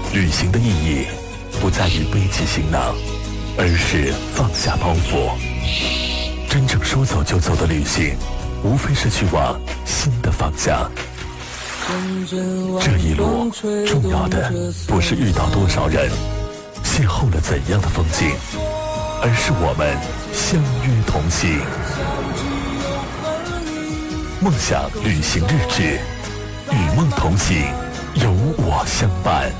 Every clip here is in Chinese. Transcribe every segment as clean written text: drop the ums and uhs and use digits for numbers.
旅行的意义不在于背起行囊，而是放下包袱。真正说走就走的旅行，无非是去往新的方向。这一路重要的不是遇到多少人，邂逅了怎样的风景，而是我们相约同行。梦想旅行日志，与梦同行，有我相伴。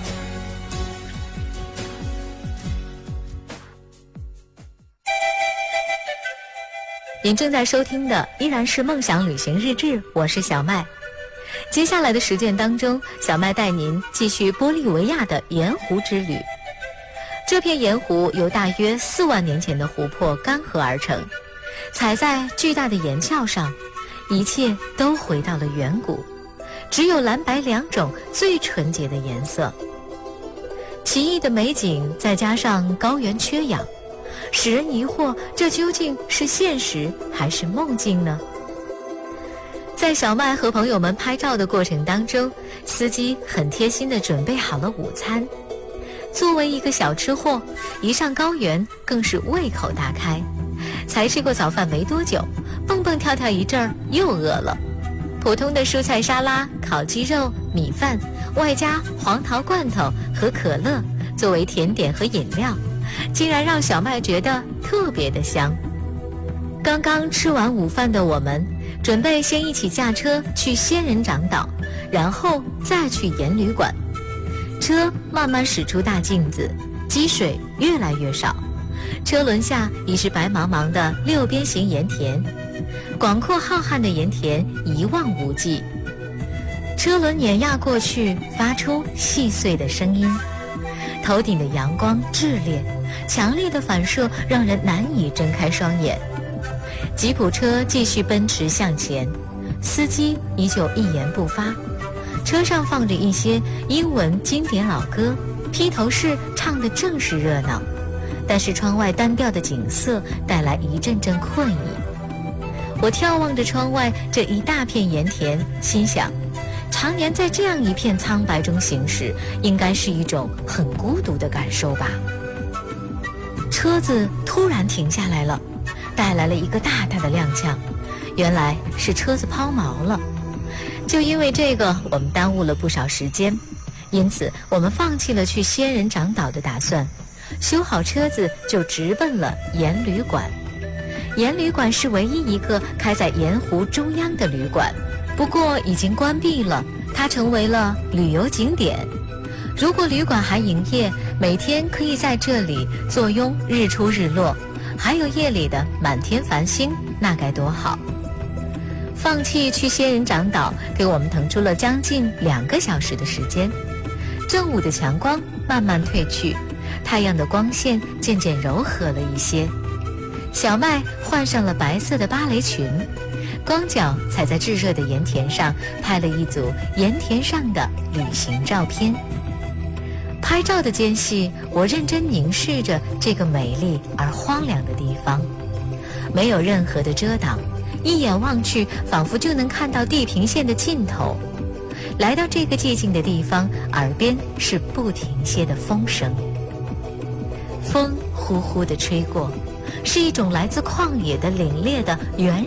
您正在收听的依然是梦想旅行日志，我是小麦。接下来的时间当中，小麦带您继续玻利维亚的盐湖之旅。这片盐湖由大约4万年前的湖泊干涸而成，踩在巨大的盐壳上，一切都回到了远古，只有蓝白两种最纯洁的颜色。奇异的美景再加上高原缺氧，使人疑惑，这究竟是现实还是梦境呢？在小麦和朋友们拍照的过程当中，司机很贴心地准备好了午餐。作为一个小吃货，一上高原更是胃口大开，才吃过早饭没多久，蹦蹦跳跳一阵儿又饿了。普通的蔬菜沙拉、烤鸡肉、米饭，外加黄桃罐头和可乐作为甜点和饮料，竟然让小麦觉得特别的香。刚刚吃完午饭的我们，准备先一起驾车去仙人掌岛，然后再去盐旅馆。车慢慢驶出大镜子，积水越来越少，车轮下已是白茫茫的6边形盐田，广阔浩瀚的盐田一望无际。车轮碾压过去，发出细碎的声音。头顶的阳光炽烈，强烈的反射让人难以睁开双眼。吉普车继续奔驰向前，司机依旧一言不发。车上放着一些英文经典老歌，披头士唱得正是热闹，但是窗外单调的景色带来一阵阵困意。我眺望着窗外这一大片盐田，心想，常年在这样一片苍白中行驶，应该是一种很孤独的感受吧。车子突然停下来了，带来了一个大大的踉跄，原来是车子抛锚了。就因为这个，我们耽误了不少时间，因此我们放弃了去仙人掌岛的打算，修好车子就直奔了盐旅馆。盐旅馆是唯一一个开在盐湖中央的旅馆，不过已经关闭了，它成为了旅游景点。如果旅馆还营业，每天可以在这里坐拥日出日落，还有夜里的满天繁星，那该多好。放弃去仙人掌岛，给我们腾出了将近2个小时的时间。正午的强光慢慢褪去，太阳的光线渐渐柔和了一些。小麦换上了白色的芭蕾裙，光脚踩在炙热的盐田上，拍了一组盐田上的旅行照片。拍照的间隙，我认真凝视着这个美丽而荒凉的地方，没有任何的遮挡，一眼望去，仿佛就能看到地平线的尽头。来到这个寂静的地方，耳边是不停歇的风声，风呼呼地吹过，是一种来自旷野的凛冽的原